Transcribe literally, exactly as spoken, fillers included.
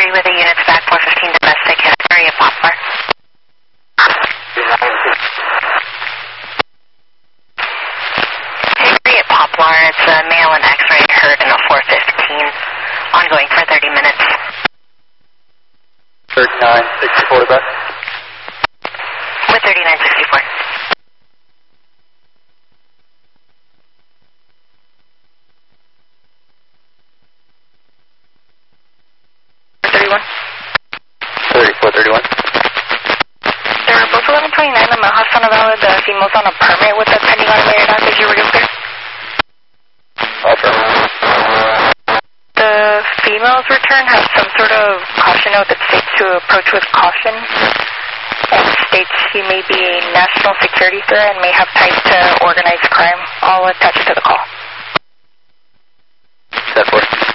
three with the units back, four fifteen domestic, area Poplar. Area Poplar, it's a male and X-ray heard in a four fifteen, ongoing for thirty minutes. thirty-nine sixty-four back. With thirty-nine sixty-four. thirty-one. thirty-four thirty-one. There are both eleven twenty-nine on Milhouse on a valid, the females on a permit with a pending automated knock. Is your radio clear? Affirmative. The females return has some sort of caution note that states to approach with caution and states he may be a national security threat and may have ties to organized crime. I'll attach it to the call. ten four.